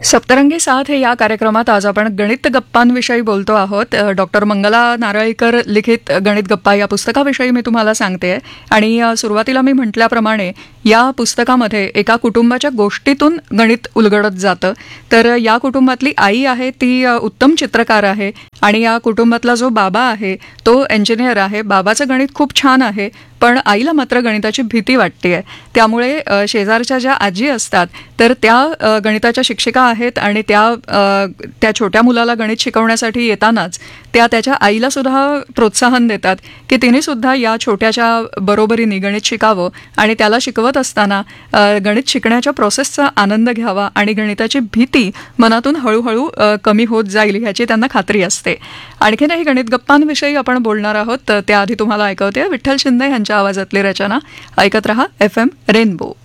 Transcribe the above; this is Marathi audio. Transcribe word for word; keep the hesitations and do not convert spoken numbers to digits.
सप्तरंगी साथ हे या कार्यक्रमात आज आपण गणित गप्पांविषयी बोलतो आहोत. डॉक्टर मंगला नारळीकर लिखित गणित गप्पा या पुस्तकाविषयी मी तुम्हाला सांगते. आणि सुरुवातीला मी म्हटल्याप्रमाणे या पुस्तकामध्ये एका कुटुंबाच्या गोष्टीतून गणित उलगडत जातं. तर या कुटुंबातली आई आहे ती उत्तम चित्रकार आहे आणि या कुटुंबातला जो बाबा आहे तो इंजिनियर आहे. बाबाचं गणित खूप छान आहे पण आईला मात्र गणिताची भीती वाटते. त्यामुळे शेजारच्या ज्या आजी असतात तर त्या गणिताच्या शिक्षिका आहेत आणि त्या त्या छोट्या मुलाला गणित शिकवण्यासाठी येतानाच त्या त्याच्या आईला सुद्धा प्रोत्साहन देतात की तिने सुद्धा या छोट्याच्या बरोबरीने गणित शिकावं आणि त्याला शिकवत असताना गणित शिकण्याच्या प्रोसेसचा आनंद घ्यावा आणि गणिताची भीती मनातून हळूहळू कमी होत जाईल ह्याची त्यांना खात्री असते. आणखीनही गणित गप्पांविषयी आपण बोलणार आहोत. त्याआधी तुम्हाला ऐकवते विठ्ठल शिंदे यांच्या आवाजातली रचना. ऐकत रहा एफ एम रेनबो.